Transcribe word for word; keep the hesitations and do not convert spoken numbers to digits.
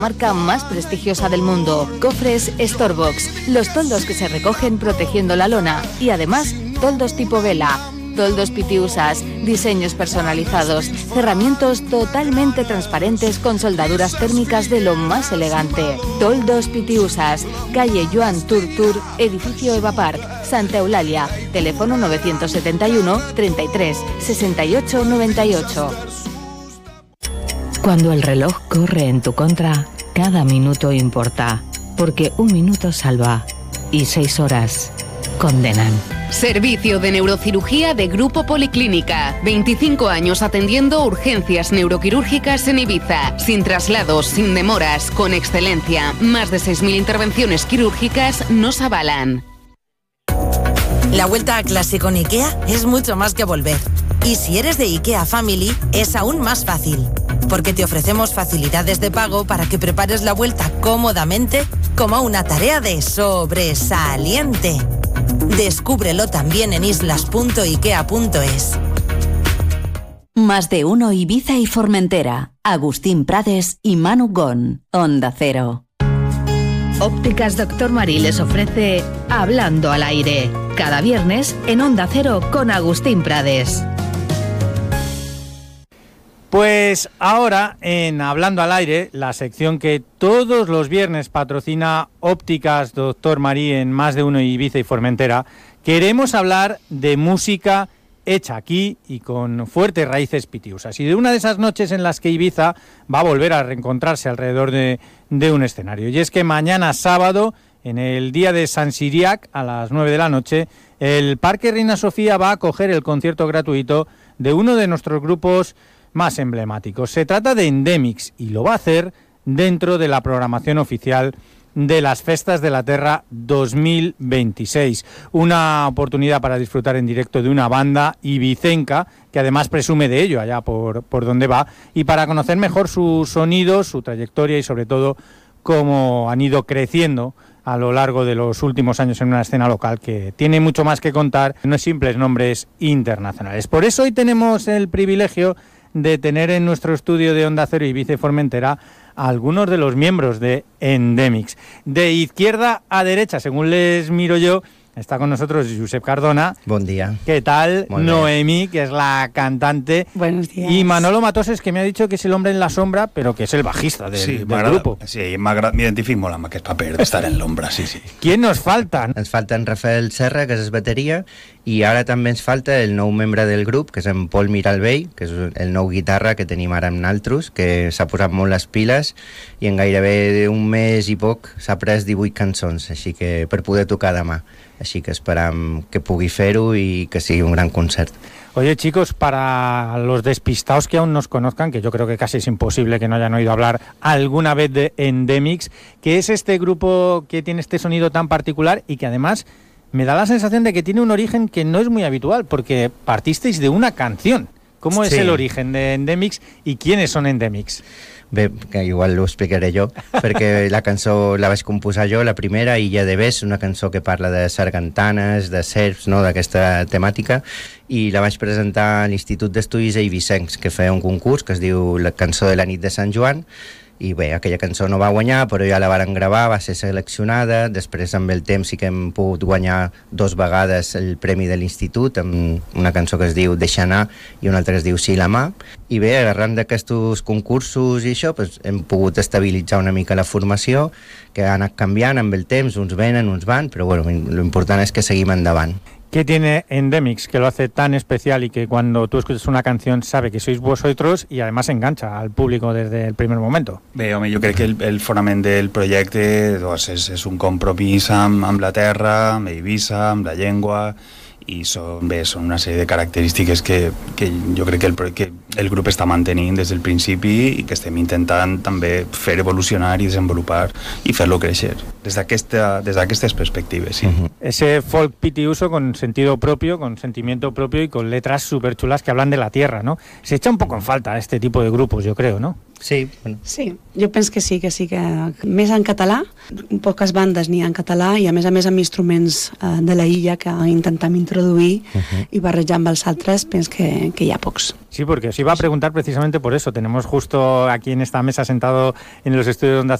marca más prestigiosa del mundo. Cofres Storebox, los toldos que se recogen protegiendo la lona. Y además, toldos tipo vela. Toldos Pitiusas, diseños personalizados, cerramientos totalmente transparentes con soldaduras térmicas de lo más elegante. Toldos Pitiusas, calle Joan Turtur, edificio Eva Park, Santa Eulalia, teléfono novecientos setenta y uno, treinta y tres, sesenta y ocho, noventa y ocho. Cuando el reloj corre en tu contra, cada minuto importa, porque un minuto salva y seis horas condenan. Servicio de neurocirugía de Grupo Policlínica. veinticinco años atendiendo urgencias neuroquirúrgicas en Ibiza. Sin traslados, sin demoras, con excelencia. Más de seis mil intervenciones quirúrgicas nos avalan. La vuelta a clase con IKEA es mucho más que volver. Y si eres de IKEA Family, es aún más fácil. Porque te ofrecemos facilidades de pago para que prepares la vuelta cómodamente como una tarea de sobresaliente. Descúbrelo también en islas punto ikea punto es. Más de uno Ibiza y Formentera. Agustín Prades y Manu Gon. Onda Cero. Ópticas Doctor Marí les ofrece Hablando al Aire. Cada viernes en Onda Cero con Agustín Prades. Pues ahora, en Hablando al Aire, la sección que todos los viernes patrocina Ópticas Doctor Marí en Más de Uno Ibiza y Formentera, queremos hablar de música hecha aquí y con fuertes raíces pitiusas. Y de una de esas noches en las que Ibiza va a volver a reencontrarse alrededor de, de un escenario. Y es que mañana sábado, en el día de San Siriac, a las nueve de la noche, el Parque Reina Sofía va a acoger el concierto gratuito de uno de nuestros grupos más emblemáticos. Se trata de Endemix y lo va a hacer dentro de la programación oficial de las Festas de la Terra dos mil veintiséis. Una oportunidad para disfrutar en directo de una banda ibicenca que además presume de ello allá por, por donde va, y para conocer mejor su sonido, su trayectoria y sobre todo cómo han ido creciendo a lo largo de los últimos años en una escena local que tiene mucho más que contar, no es simples nombres internacionales. Por eso hoy tenemos el privilegio de tener en nuestro estudio de Onda Cero Ibiza y Formentera a algunos de los miembros de Endemix. De izquierda a derecha, según les miro yo, está con nosotros Josep Cardona. Buen día. ¿Qué tal? Noemi, que es la cantante. Buenos días. Y Manolo Matoses, que me ha dicho que es el hombre en la sombra, pero que es el bajista del, sí, del grupo. Sí, m'identifico molt amb aquest paper d'estar en l'ombra, sí, sí. ¿Quién nos faltan? Ens falta en Rafael Serra, que és bateria, i ara també ens falta el nou membre del grup, que és en Pol Miralbell, que és el nou guitarra que tenim ara amb naltros, que s'ha posat molt les piles i en gairebé un mes i poc s'ha pres divuit cançons, així que per poder tocar demà. Així que esperam que pugui fer-ho i que sigui un gran concert. Oye, chicos, para los despistados que aún nos conozcan, que yo creo que casi es imposible que no hayan oído hablar alguna vez de Endemix, que es este grupo que tiene este sonido tan particular y que además me da la sensación de que tiene un origen que no es muy habitual, porque partisteis de una canción. ¿Cómo es sí. el origen de Endemix y quiénes son Endemix? Bé, que igual ho explicaré jo, perquè la cançó la vaig composar jo, la primera, Illa de Bes, una cançó que parla de sargantanes, de serps, no?, d'aquesta temàtica, i la vaig presentar a l'Institut d'Estudis Eivissencs, que feia un concurs que es diu La cançó de la nit de Sant Joan, i bé, aquella cançó no va guanyar, però ja la varen gravar, va ser seleccionada, després amb el temps sí que hem pogut guanyar dos vegades el premi de l'Institut, amb una cançó que es diu Deixa anar i una altra que es diu Sí la mà, i bé, arran d'aquests concursos i això, pues, hem pogut estabilitzar una mica la formació, que ha anat canviant amb el temps, uns venen, uns van, però bueno, l'important és que seguim endavant. ¿Qué tiene Endemix que lo hace tan especial y que cuando tú escuchas una canción sabe que sois vosotros y además engancha al público desde el primer momento? Bé, home, jo crec que el, el fonament del projecte doncs, és, és un compromís amb, amb la terra, amb Eivissa, amb la llengua, i són, bé, són una sèrie de característiques que, que jo crec que el, que el grup està mantenint des del principi i que estem intentant també fer evolucionar i desenvolupar i fer-lo créixer des d'aquestes perspectives. Sí. Uh-huh. Ese folk pitiuso con sentido propio, con sentimiento propio y con letras súper chulas que hablan de la tierra, ¿no? Se echa un poco en falta este tipo de grupos, yo creo, ¿no? Sí, bueno. Sí, jo penso que sí, que sí, que més en català, poques bandes n'hi ha en català i a més a més amb instruments eh, de la illa que intentem introduir uh-huh. y barrejar amb els altres, penso que, que hi ha pocs. Sí, porque os iba a preguntar precisamente por eso. Tenemos justo aquí en esta mesa sentado en los estudios de Onda